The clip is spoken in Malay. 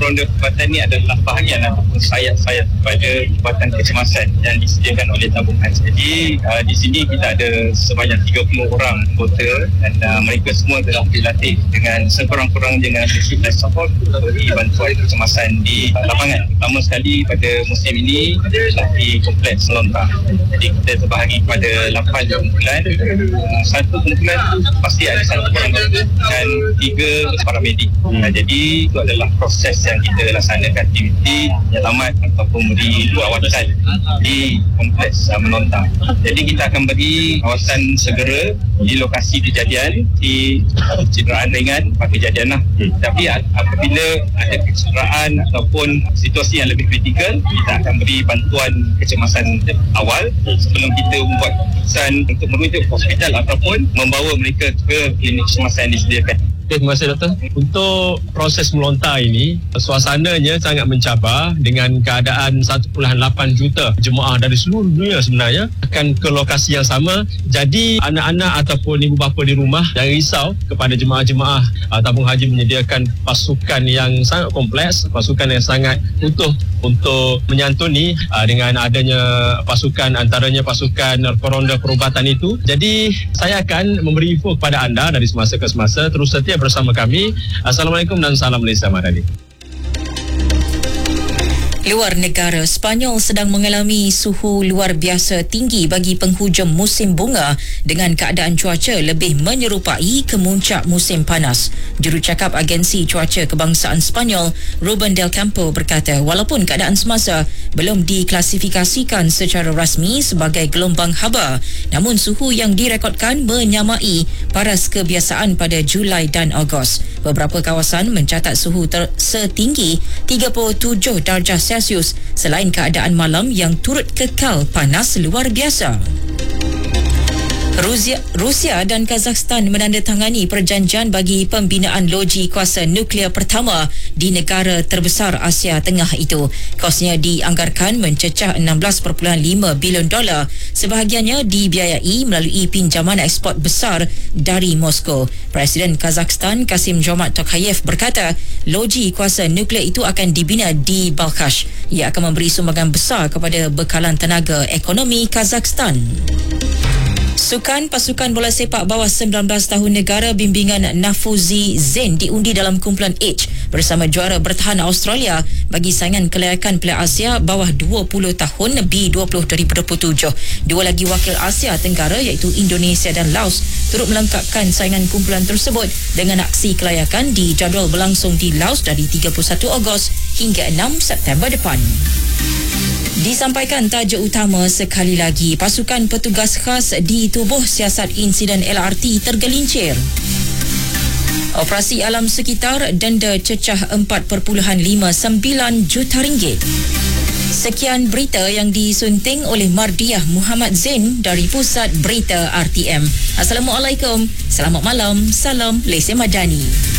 ronda perubatan ni adalah bahagian ataupun sayap-sayap kepada perubatan kecemasan yang disediakan oleh tabungan. Jadi di sini kita ada sebanyak 30 orang anggota dan mereka semua telah dilatih dengan sekurang-kurangnya dengan basic life support untuk beri bantuan kecemasan di lapangan. Pertama sekali pada musim ini adalah di kompleks Melontar. Jadi kita terbahagi pada 8 kumpulan. Satu kumpulan pasti ada satu orang doktor dan 3 paramedik. Jadi itu adalah proses yang kita laksanakan aktiviti penyelamat ataupun beri perawatan di kompleks Melontar. Jadi kita akan beri kawasan segera di lokasi kejadian, di kecederaan ringan pada kejadian lah. Tapi apabila ada kecederaan ataupun situasi yang lebih kritikal, kita akan beri bantuan kecemasan awal sebelum kita membuat keputusan untuk merujuk ke hospital ataupun membawa mereka ke klinik kecemasan yang disediakan. Terima kasih Doktor. Untuk proses melontar ini, suasananya sangat mencabar dengan keadaan 1.8 juta jemaah dari seluruh dunia sebenarnya akan ke lokasi yang sama. Jadi anak-anak ataupun ibu bapa di rumah jangan risau kepada jemaah-jemaah tabung haji menyediakan pasukan yang sangat kompleks, pasukan yang sangat utuh untuk menyantuni dengan adanya pasukan, antaranya pasukan ronda perubatan itu. Jadi saya akan memberi info kepada anda dari semasa ke semasa. Terus setia bersama kami. Assalamualaikum dan salam Malaysia Madani. Luar negara, Sepanyol sedang mengalami suhu luar biasa tinggi bagi penghujung musim bunga dengan keadaan cuaca lebih menyerupai kemuncak musim panas. Jurucakap Agensi Cuaca Kebangsaan Sepanyol, Ruben Del Campo berkata, walaupun keadaan semasa belum diklasifikasikan secara rasmi sebagai gelombang haba, namun suhu yang direkodkan menyamai paras kebiasaan pada Julai dan Ogos. Beberapa kawasan mencatat suhu setinggi 37 darjah Celsius selain keadaan malam yang turut kekal panas luar biasa. Rusia dan Kazakhstan menandatangani perjanjian bagi pembinaan loji kuasa nuklear pertama di negara terbesar Asia Tengah itu. Kosnya dianggarkan mencecah $16.5 bilion. Sebahagiannya dibiayai melalui pinjaman ekspor besar dari Moskow. Presiden Kazakhstan Kasim-Jomart Tokayev berkata, loji kuasa nuklear itu akan dibina di Balkhash. Ia akan memberi sumbangan besar kepada bekalan tenaga ekonomi Kazakhstan. Sukan pasukan bola sepak bawah 19 tahun negara bimbingan Nafuzi Zain diundi dalam kumpulan H bersama juara bertahan Australia bagi saingan kelayakan Piala Asia bawah 20 tahun B20 2027. Dua lagi wakil Asia Tenggara iaitu Indonesia dan Laos turut melengkapkan saingan kumpulan tersebut dengan aksi kelayakan dijadual berlangsung di Laos dari 31 Ogos hingga 6 September depan. Disampaikan tajuk utama sekali lagi, pasukan petugas khas di tubuh siasat insiden LRT tergelincir. Operasi alam sekitar denda cecah RM4.59 juta. Sekian berita yang disunting oleh Mardiah Muhammad Zain dari Pusat Berita RTM. Assalamualaikum, selamat malam, salam Malaysia Madani.